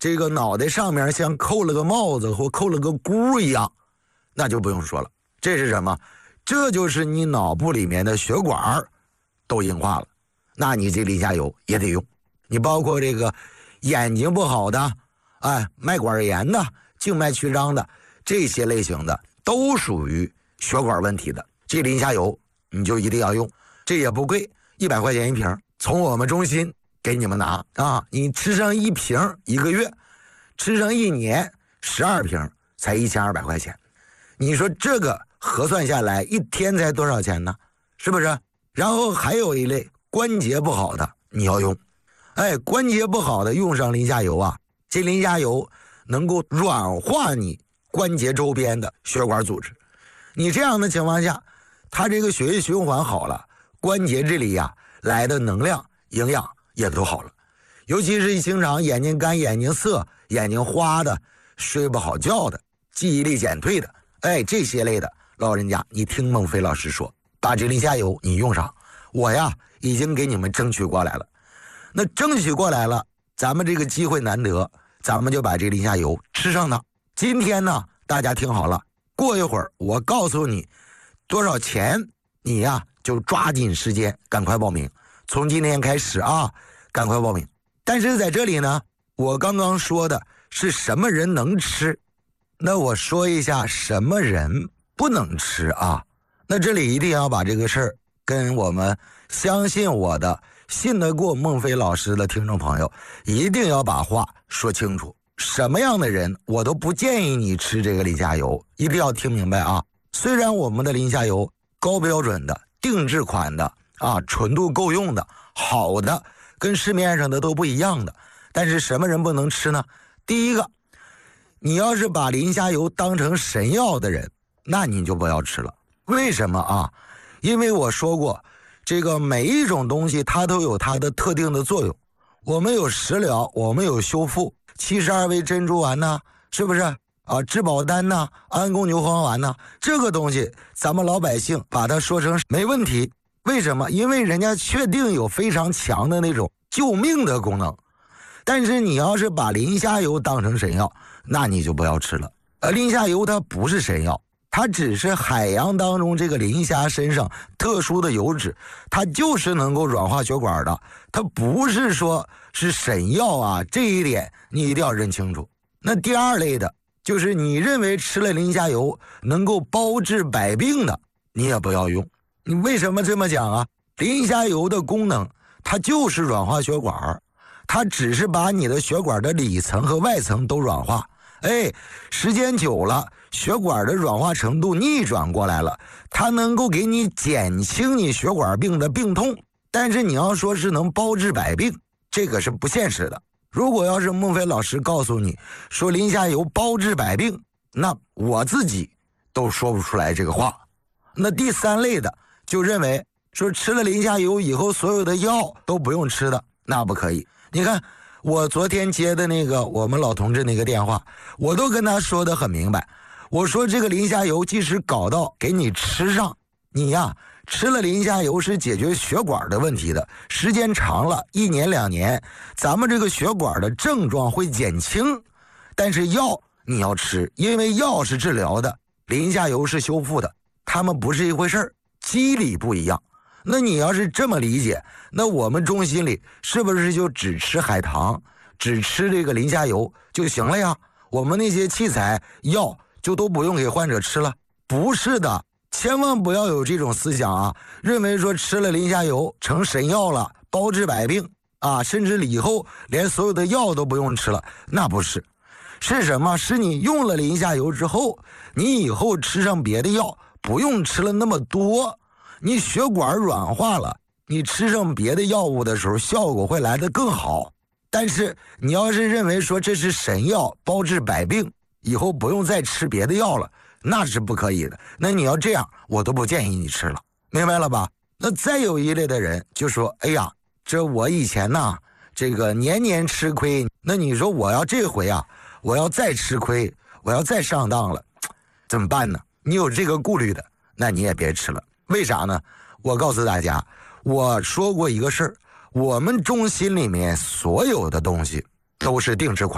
这个脑袋上面像扣了个帽子或扣了个箍一样，那就不用说了。这是什么？这就是你脑部里面的血管都硬化了，那你这磷虾油也得用。你包括这个眼睛不好的，脉管炎的，静脉曲张的，这些类型的都属于血管问题的，这磷虾油你就一定要用。这也不贵，100块钱一瓶，从我们中心给你们拿啊！你吃上1瓶1个月，吃上1年12瓶才1200块钱。你说这个核算下来一天才多少钱呢？是不是？然后还有一类关节不好的你要用，关节不好的用上磷虾油啊，这磷虾油能够软化你关节周边的血管组织。你这样的情况下，它这个血液循环好了，关节这里呀来的能量营养也都好了。尤其是经常眼睛干、眼睛涩、眼睛花的、睡不好觉的、记忆力减退的，这些类的老人家，你听孟非老师说，把这磷虾油你用上，我呀已经给你们争取过来了。那争取过来了，咱们这个机会难得，咱们就把这磷虾油吃上它。今天呢，大家听好了，过一会儿我告诉你多少钱，你呀就抓紧时间赶快报名，从今天开始啊，赶快报名。但是在这里呢，我刚刚说的是什么人能吃，那我说一下什么人不能吃啊。那这里一定要把这个事儿跟我们相信我的、信得过孟非老师的听众朋友，一定要把话说清楚。什么样的人我都不建议你吃这个磷虾油，一定要听明白啊。虽然我们的磷虾油高标准的、定制款的啊，纯度够用的、好的，跟市面上的都不一样的，但是什么人不能吃呢？第一个，你要是把磷虾油当成神药的人，那你就不要吃了。为什么啊？因为我说过，这个每一种东西它都有它的特定的作用。我们有食疗，我们有修复，72味珍珠丸呐，是不是啊？质保丹呐，安宫牛黄丸呐，这个东西咱们老百姓把它说成没问题。为什么？因为人家确定有非常强的那种救命的功能。但是你要是把磷虾油当成神药，那你就不要吃了。磷虾油它不是神药，它只是海洋当中这个磷虾身上特殊的油脂，它就是能够软化血管的，它不是说是神药啊，这一点你一定要认清楚。那第二类的就是你认为吃了磷虾油能够包治百病的，你也不要用。你为什么这么讲啊？磷虾油的功能它就是软化血管，它只是把你的血管的里层和外层都软化。时间久了，血管的软化程度逆转过来了，它能够给你减轻你血管病的病痛。但是你要说是能包治百病，这个是不现实的。如果要是孟非老师告诉你说磷虾油包治百病，那我自己都说不出来这个话。那第三类的就认为说吃了磷虾油以后所有的药都不用吃的，那不可以。你看我昨天接的那个我们老同志那个电话，我都跟他说得很明白，我说这个磷虾油即使搞到给你吃上，你呀吃了磷虾油是解决血管的问题的，时间长了1年2年，咱们这个血管的症状会减轻。但是药你要吃，因为药是治疗的，磷虾油是修复的，它们不是一回事儿，机理不一样。那你要是这么理解，那我们中心里是不是就只吃海棠，只吃这个磷虾油就行了呀？我们那些器材药就都不用给患者吃了？不是的，千万不要有这种思想啊，认为说吃了磷虾油成神药了，包治百病啊，甚至以后连所有的药都不用吃了，那不是。是什么？是你用了磷虾油之后，你以后吃上别的药不用吃了那么多，你血管软化了，你吃上别的药物的时候效果会来得更好。但是你要是认为说这是神药包治百病，以后不用再吃别的药了，那是不可以的。那你要这样，我都不建议你吃了，明白了吧？那再有一类的人就说，哎呀，这我以前呐，这个年年吃亏，那你说我要这回啊，我要再吃亏，我要再上当了，怎么办呢？你有这个顾虑的，那你也别吃了。为啥呢？我告诉大家，我说过一个事儿，我们中心里面所有的东西都是定制款，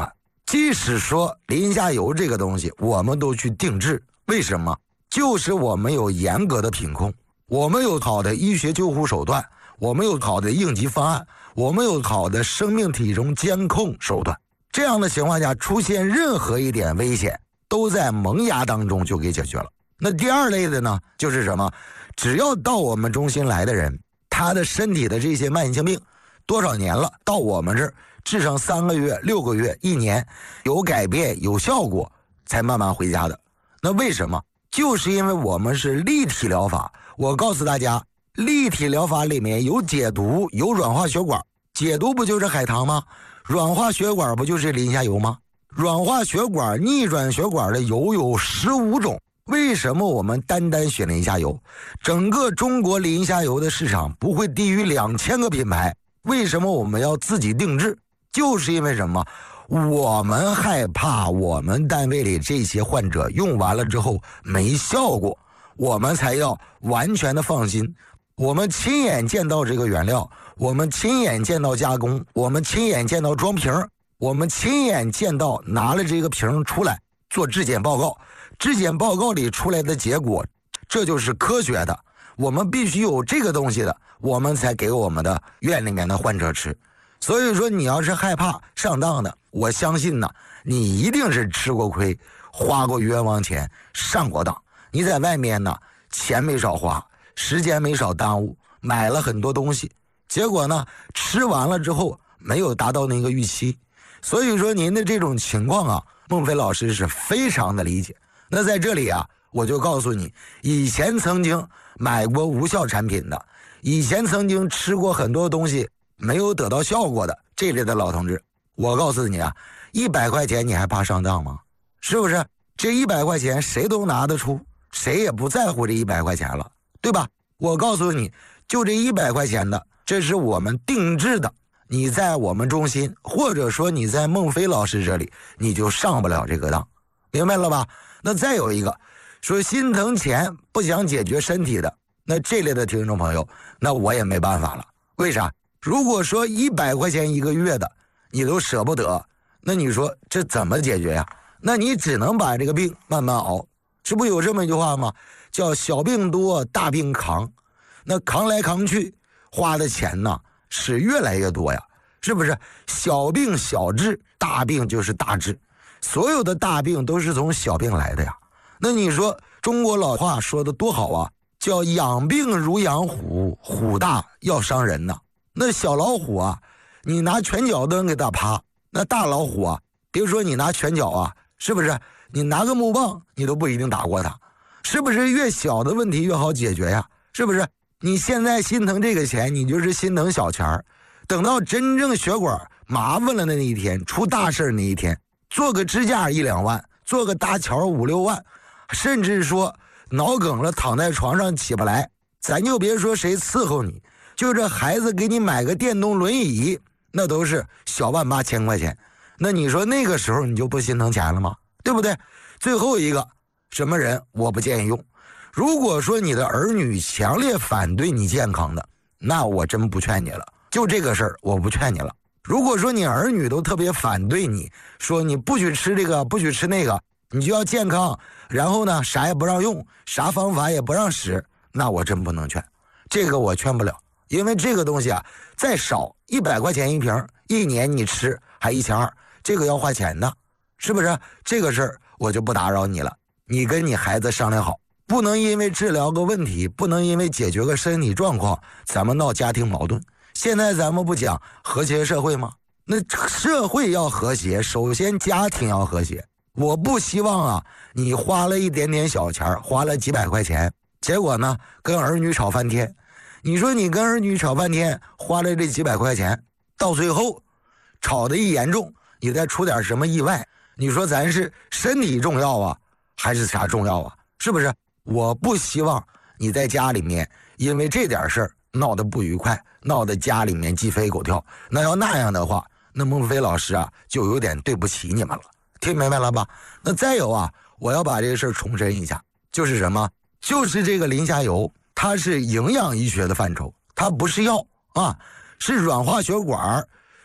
即使说磷虾油这个东西我们都去定制，为什么？就是我们有严格的品控，我们有好的医学救护手段，我们有好的应急方案，我们有好的生命体重监控手段。这样的情况下，出现任何一点危险都在萌芽当中就给解决了。那第二类的呢，就是什么？只要到我们中心来的人，他的身体的这些慢性病多少年了，到我们这儿治上3个月、6个月、1年，有改变有效果才慢慢回家的。那为什么？就是因为我们是立体疗法。我告诉大家，立体疗法里面有解毒，有软化血管。解毒不就是海棠吗？软化血管不就是磷虾油吗？软化血管、逆转血管的油有15种。为什么我们单选磷虾油？整个中国磷虾油的市场不会低于2000个品牌。为什么我们要自己定制？就是因为什么？我们害怕我们单位里这些患者用完了之后没效果，我们才要完全的放心。我们亲眼见到这个原料，我们亲眼见到加工，我们亲眼见到装瓶，我们亲眼见到拿了这个瓶出来做质检报告，质检报告里出来的结果，这就是科学的。我们必须有这个东西的，我们才给我们的院里面的患者吃。所以说你要是害怕上当的，我相信呢，你一定是吃过亏，花过冤枉钱，上过当。你在外面呢，钱没少花，时间没少耽误，买了很多东西，结果呢，吃完了之后没有达到那个预期。所以说您的这种情况啊，孟非老师是非常的理解。那在这里啊，我就告诉你，以前曾经买过无效产品的，以前曾经吃过很多东西没有得到效果的这类的老同志，我告诉你啊，100块钱你还怕上当吗？是不是？这100块钱谁都拿得出，谁也不在乎这100块钱了，对吧？我告诉你，就这100块钱的，这是我们定制的。你在我们中心，或者说你在孟非老师这里，你就上不了这个当，明白了吧？那再有一个说心疼钱不想解决身体的，那这类的听众朋友，那我也没办法了。为啥？如果说100块钱1个月的你都舍不得，那你说这怎么解决呀？那你只能把这个病慢慢熬。是不是有这么一句话吗？叫小病多大病扛。那扛来扛去花的钱呢是越来越多呀，是不是？小病小治，大病就是大治，所有的大病都是从小病来的呀。那你说中国老话说的多好啊，叫养病如养虎，虎大要伤人呐。那小老虎啊，你拿拳脚都能给它趴，那大老虎啊，别说你拿拳脚啊，是不是？你拿个木棒你都不一定打过它，是不是？越小的问题越好解决呀，是不是？你现在心疼这个钱，你就是心疼小钱儿，等到真正血管麻烦了的那一天，出大事那一天，做个支架1、2万，做个搭桥5、6万，甚至说脑梗了躺在床上起不来，咱就别说谁伺候你，就这孩子给你买个电动轮椅，那都是小万8千块钱。那你说那个时候你就不心疼钱了吗？对不对？最后一个，什么人我不建议用。如果说你的儿女强烈反对你健康的，那我真不劝你了。就这个事儿我不劝你了。如果说你儿女都特别反对你，说你不许吃这个不许吃那个，你就要健康，然后呢啥也不让用，啥方法也不让使，那我真不能劝。这个我劝不了，因为这个东西啊，再少100块钱1瓶，1年你吃还1200，这个要花钱的，是不是？这个事儿我就不打扰你了，你跟你孩子商量好，不能因为治疗个问题，不能因为解决个身体状况，咱们闹家庭矛盾。现在咱们不讲和谐社会吗？那社会要和谐，首先家庭要和谐。我不希望啊，你花了一点点小钱，花了几百块钱，结果呢跟儿女吵翻天。你说你跟儿女吵半天，花了这几百块钱，到最后吵得一严重，你再出点什么意外，你说咱是身体重要啊，还是啥重要啊？是不是？我不希望你在家里面因为这点事儿闹得不愉快，闹得家里面鸡飞狗跳。那要那样的话，那孟非老师啊就有点对不起你们了，听明白了吧？那再有啊，我要把这个事儿重申一下，就是什么？就是这个磷虾油，它是营养医学的范畴，它不是药啊，是软化血管，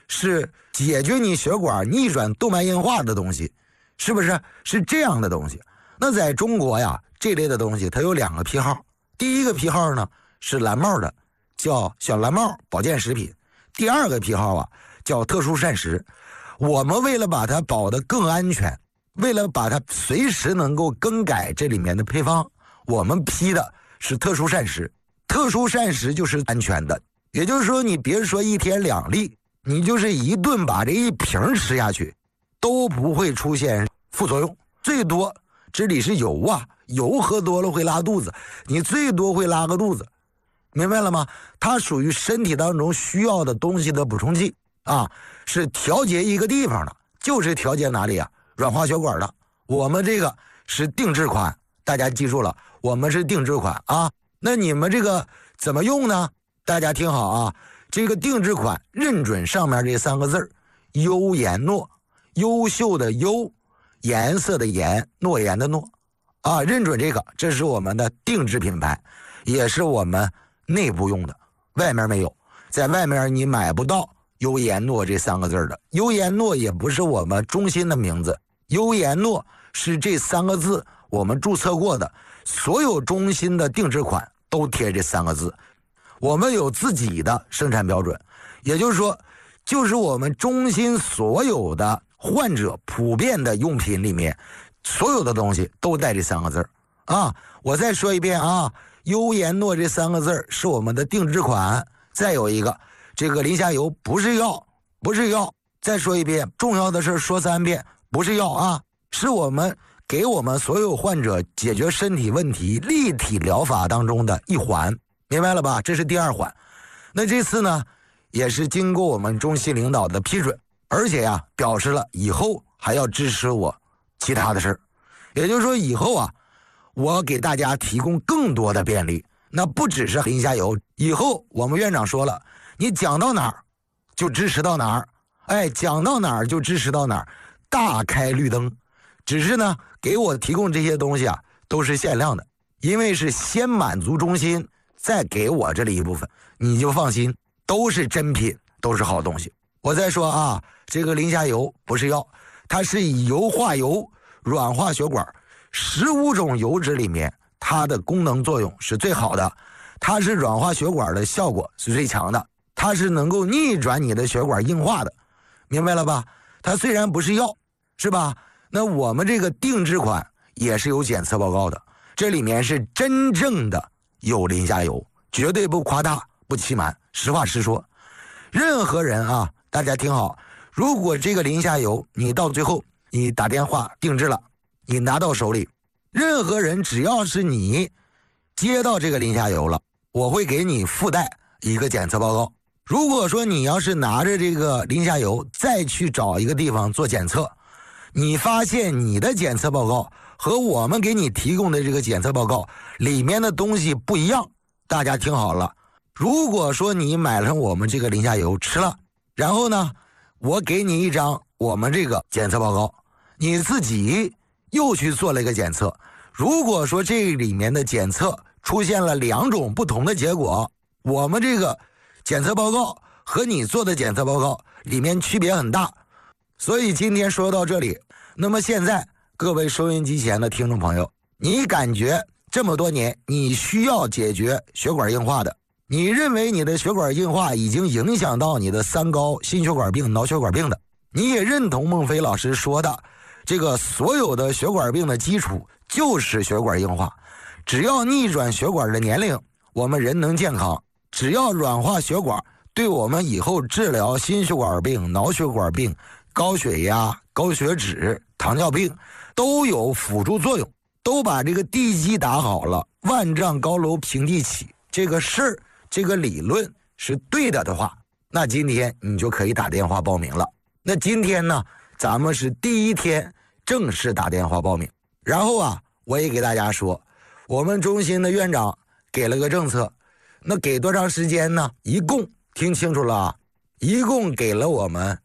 是解决你血管逆转动脉硬化的东西，是不是？是这样的东西。那在中国呀，这类的东西它有2个批号。第一个批号呢是蓝帽的，叫小蓝帽保健食品。第2个批号啊叫特殊膳食。我们为了把它保得更安全，为了把它随时能够更改这里面的配方，我们批的是特殊膳食。特殊膳食就是安全的，也就是说你别说1天2粒，你就是一顿把这一瓶吃下去都不会出现副作用，最多这里是油啊，油喝多了会拉肚子，你最多会拉个肚子，明白了吗？它属于身体当中需要的东西的补充剂啊，是调节一个地方的，就是调节哪里啊？软化血管的。我们这个是定制款，大家记住了，我们是定制款啊。那你们这个怎么用呢？大家听好啊，这个定制款认准上面这3个字优颜诺，优秀的优，颜色的颜，诺言的诺啊，认准这个，这是我们的定制品牌，也是我们内部用的，外面没有，在外面你买不到优颜诺这3个字的。优颜诺也不是我们中心的名字，优颜诺是这3个字我们注册过的，所有中心的定制款都贴这3个字。我们有自己的生产标准，也就是说，就是我们中心所有的患者普遍的用品里面，所有的东西都带这3个字啊。我再说一遍啊，优颜诺这3个字是我们的定制款。再有一个，这个磷虾油不是药，不是药。再说一遍，重要的事说3遍，不是药啊，是我们给我们所有患者解决身体问题立体疗法当中的一环，明白了吧？这是第2环。那这次呢，也是经过我们中心领导的批准，而且呀，表示了以后还要支持我其他的事儿。也就是说，以后啊，我给大家提供更多的便利。那不只是磷虾油，以后我们院长说了，你讲到哪儿就支持到哪儿，哎，讲到哪儿就支持到哪儿，大开绿灯。只是呢，给我提供这些东西啊，都是限量的，因为是先满足中心，再给我这里一部分，你就放心，都是真品，都是好东西。我再说啊，这个磷虾油不是药，它是以油化油，软化血管，15种油脂里面，它的功能作用是最好的，它是软化血管的效果是最强的，它是能够逆转你的血管硬化的，明白了吧？它虽然不是药，是吧？那我们这个定制款也是有检测报告的，这里面是真正的有磷虾油，绝对不夸大不欺瞒，实话实说。任何人啊，大家听好，如果这个磷虾油你到最后你打电话定制了，你拿到手里，任何人只要是你接到这个磷虾油了，我会给你附带一个检测报告。如果说你要是拿着这个磷虾油再去找一个地方做检测，你发现你的检测报告和我们给你提供的这个检测报告里面的东西不一样，大家听好了，如果说你买了我们这个磷虾油吃了，然后呢，我给你一张我们这个检测报告，你自己又去做了一个检测，如果说这里面的检测出现了2种不同的结果，我们这个检测报告和你做的检测报告里面区别很大。所以今天说到这里，那么现在各位收音机前的听众朋友，你感觉这么多年你需要解决血管硬化的，你认为你的血管硬化已经影响到你的3高心血管病脑血管病的，你也认同孟非老师说的这个所有的血管病的基础就是血管硬化，只要逆转血管的年龄，我们人能健康，只要软化血管，对我们以后治疗心血管病脑血管病高血压高血脂糖尿病都有辅助作用，都把这个地基打好了，万丈高楼平地起，这个事儿这个理论是对的话，那今天你就可以打电话报名了。那今天呢，咱们是第1天正式打电话报名，然后啊，我也给大家说，我们中心的院长给了个政策，那给多长时间呢？一共听清楚了啊，一共给了我们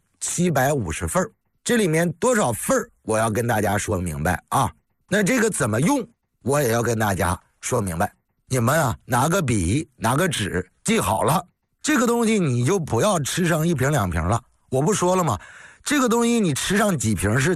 750份，这里面多少份我要跟大家说明白啊。那这个怎么用我也要跟大家说明白，你们啊拿个笔拿个纸记好了，这个东西你就不要吃上1瓶2瓶了， 我不说了吗？这个东西你吃上几瓶是